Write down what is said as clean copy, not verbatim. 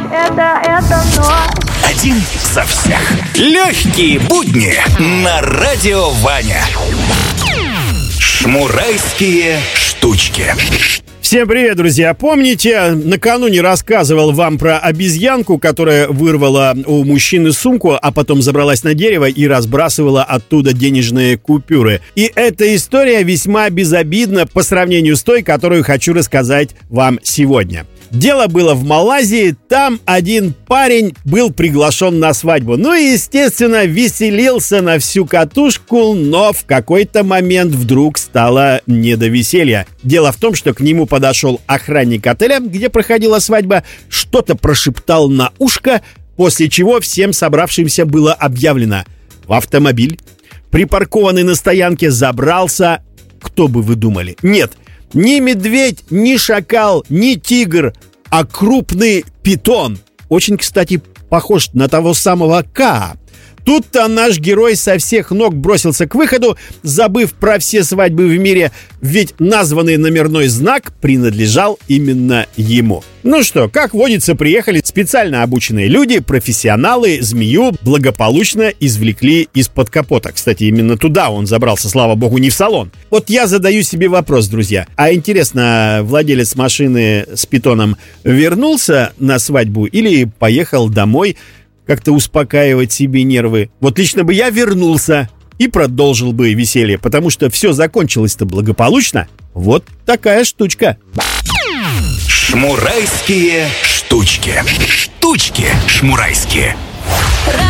это ночь. Один за всех. Легкие будни на радио Ваня. Шмурайские штучки. Всем привет, друзья! Помните, накануне рассказывал вам про обезьянку, которая вырвала у мужчины сумку, а потом забралась на дерево и разбрасывала оттуда денежные купюры. И эта история весьма безобидна по сравнению с той, которую хочу рассказать вам сегодня. Дело было в Малайзии, там один парень был приглашен на свадьбу. Ну и, естественно, веселился на всю катушку, но в какой-то момент вдруг стало не до веселья. Дело в том, что к нему подошел охранник отеля, где проходила свадьба, что-то прошептал на ушко, после чего всем собравшимся было объявлено: в автомобиль, припаркованный на стоянке, забрался, кто бы вы думали? Нет, ни медведь, ни шакал, ни тигр, а крупный питон. Очень, кстати, похож на того самого Каа. Тут-то наш герой со всех ног бросился к выходу, забыв про все свадьбы в мире, ведь названный номерной знак принадлежал именно ему. Ну что, как водится, приехали специально обученные люди, профессионалы, змею благополучно извлекли из-под капота. Кстати, именно туда он забрался, слава богу, не в салон. Вот я задаю себе вопрос, друзья. А интересно, владелец машины с питоном вернулся на свадьбу или поехал домой как-то успокаивать себе нервы? Вот лично бы я вернулся и продолжил бы веселье, потому что все закончилось-то благополучно. Вот такая штучка. Шмурайские штучки. Штучки шмурайские.